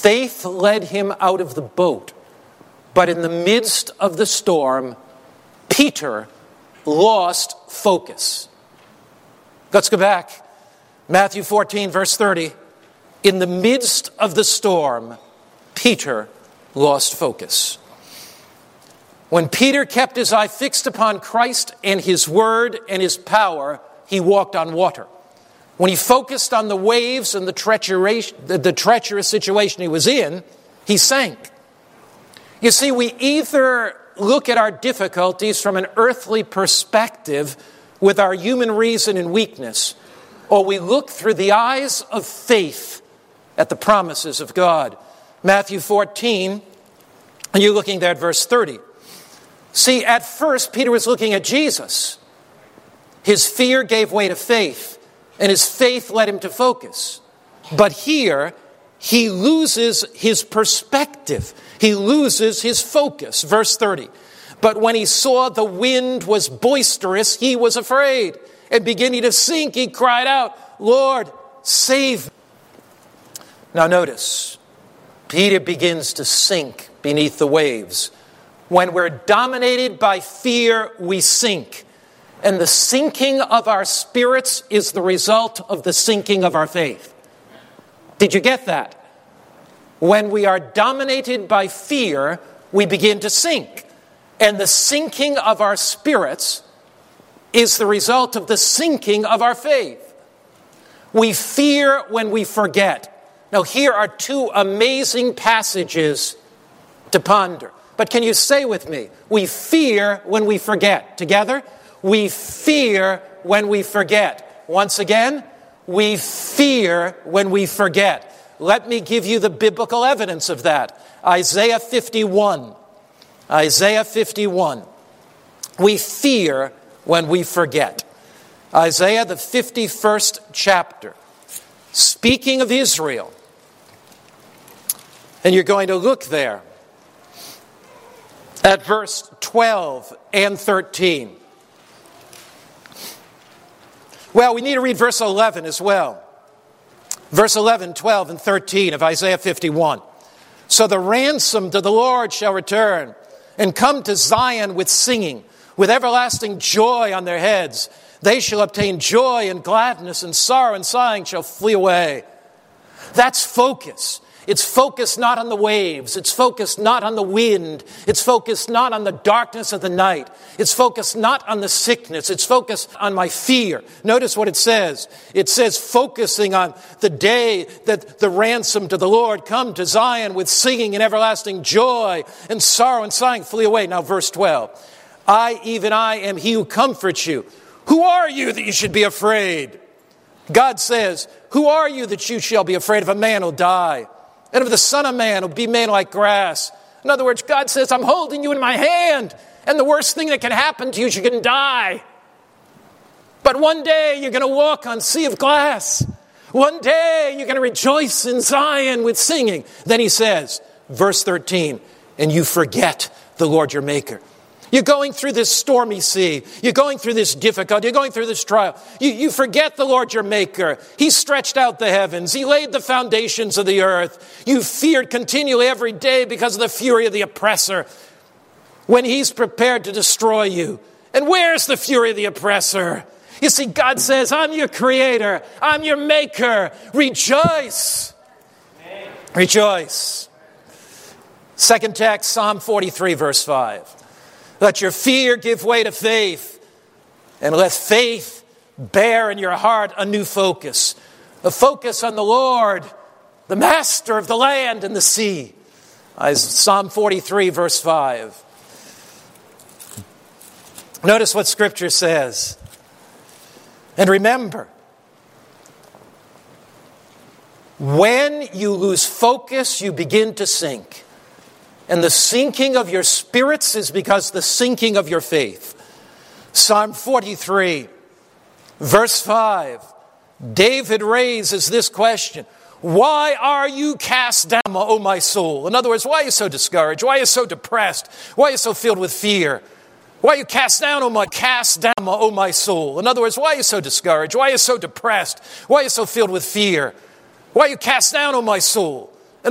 Faith led him out of the boat, but in the midst of the storm, Peter lost focus. Let's go back. Matthew 14, verse 30. In the midst of the storm, Peter lost focus. When Peter kept his eye fixed upon Christ and his word and his power, he walked on water. When he focused on the waves and the treacherous situation he was in, he sank. You see, we either look at our difficulties from an earthly perspective with our human reason and weakness, or we look through the eyes of faith at the promises of God. Matthew 14, and you're looking there at verse 30. See, at first, Peter was looking at Jesus. His fear gave way to faith, and his faith led him to focus. But here, he loses his perspective. He loses his focus. Verse 30. But when he saw the wind was boisterous, he was afraid. And beginning to sink, he cried out, Lord, save me. Now notice, Peter begins to sink beneath the waves. When we're dominated by fear, we sink. And the sinking of our spirits is the result of the sinking of our faith. Did you get that? When we are dominated by fear, we begin to sink. And the sinking of our spirits is the result of the sinking of our faith. We fear when we forget. Now, here are two amazing passages to ponder. But can you say with me, we fear when we forget. Together, we fear when we forget. Once again, we fear when we forget. Let me give you the biblical evidence of that. Isaiah 51. Isaiah 51. We fear when we forget. Isaiah, the 51st chapter. Speaking of Israel. And you're going to look there at verse 12 and 13. Well, we need to read verse 11 as well. Verse 11, 12, and 13 of Isaiah 51. So the ransomed of the Lord shall return and come to Zion with singing, with everlasting joy on their heads. They shall obtain joy and gladness, and sorrow and sighing shall flee away. That's focus. It's focused not on the waves. It's focused not on the wind. It's focused not on the darkness of the night. It's focused not on the sickness. It's focused on my fear. Notice what it says. It says focusing on the day that the ransomed of the Lord come to Zion with singing and everlasting joy, and sorrow and sighing flee away. Now verse 12. I, even I, am he who comforts you. Who are you that you should be afraid? God says, who are you that you shall be afraid of a man who'll die? And of the Son of Man who'll be made like grass. In other words, God says, I'm holding you in my hand. And the worst thing that can happen to you is you can die. But one day you're going to walk on sea of glass. One day you're going to rejoice in Zion with singing. Then he says, verse 13, and you forget the Lord your Maker. You're going through this stormy sea. You're going through this difficulty. You're going through this trial. You forget the Lord your Maker. He stretched out the heavens. He laid the foundations of the earth. You feared continually every day because of the fury of the oppressor when he's prepared to destroy you. And where's the fury of the oppressor? You see, God says, I'm your creator. I'm your maker. Rejoice. Amen. Rejoice. Second text, Psalm 43, verse 5. Let your fear give way to faith, and let faith bear in your heart a new focus. A focus on the Lord, the master of the land and the sea. Psalm 43, verse 5. Notice what Scripture says. And remember, when you lose focus, you begin to sink. And the sinking of your spirits is because the sinking of your faith. Psalm 43, verse 5. David raises this question. Why are you cast down, O my soul? In other words, why are you so discouraged? Why are you so depressed? Why are you so filled with fear? Why are you cast down, O my soul? In other words, why are you so discouraged? Why are you so depressed? Why are you so filled with fear? Why are you cast down, O my soul?